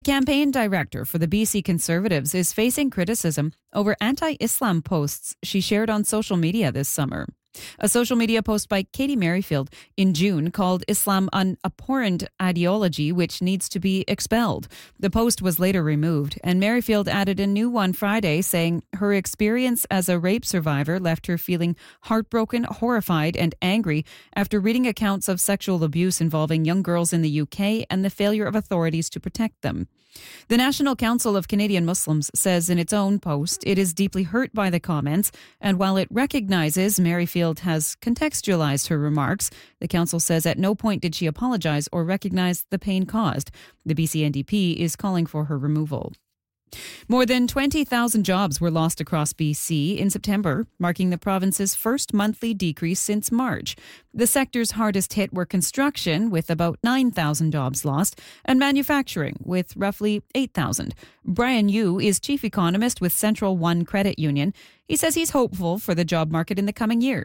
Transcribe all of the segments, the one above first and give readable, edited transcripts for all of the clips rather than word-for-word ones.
Campaign director for the BC Conservatives is facing criticism over anti-Islam posts she shared on social media this summer. A social media post by Katie Merrifield in June called Islam an abhorrent ideology which needs to be expelled. The post was later removed, and Merrifield added a new one Friday saying her experience as a rape survivor left her feeling heartbroken, horrified, and angry after reading accounts of sexual abuse involving young girls in the UK and the failure of authorities to protect them. The National Council of Canadian Muslims says in its own post it is deeply hurt by the comments, and while it recognizes Merrifield has contextualized her remarks, the council says at no point did she apologize or recognize the pain caused. The BC NDP is calling for her removal. More than 20,000 jobs were lost across BC in September, marking the province's first monthly decrease since March. The sectors hardest hit were construction, with about 9,000 jobs lost, and manufacturing, with roughly 8,000. Brian Yu is chief economist with Central One Credit Union. He says he's hopeful for the job market in the coming year.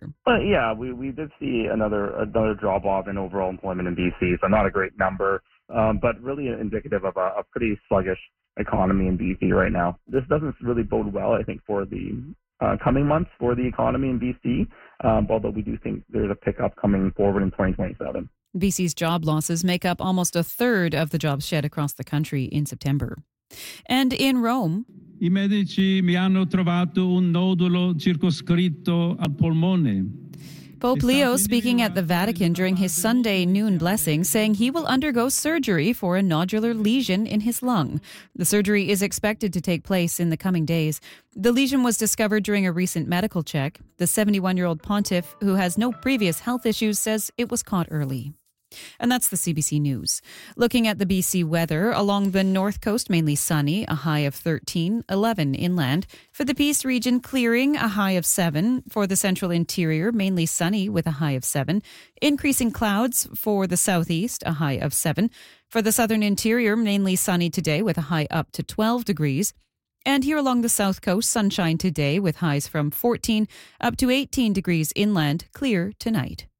We did see another drop-off in overall employment in BC, so not a great number, but really indicative of a pretty sluggish economy in BC right now. This doesn't really bode well, I think, for the coming months for the economy in BC, although we do think there's a pickup coming forward in 2027. BC's job losses make up almost a third of the jobs shed across the country in September. And in Rome, I medici mi hanno trovato un nodulo circoscritto al polmone. Pope Leo speaking at the Vatican during his Sunday noon blessing, saying he will undergo surgery for a nodular lesion in his lung. The surgery is expected to take place in the coming days. The lesion was discovered during a recent medical check. The 71-year-old pontiff, who has no previous health issues, says it was caught early. And that's the CBC News. Looking at the BC weather, along the north coast, mainly sunny, a high of 13, 11 inland. For the Peace region, clearing, a high of 7. For the central interior, mainly sunny with a high of 7. Increasing clouds for the southeast, a high of 7. For the southern interior, mainly sunny today with a high up to 12 degrees. And here along the south coast, sunshine today with highs from 14 up to 18 degrees inland, clear tonight.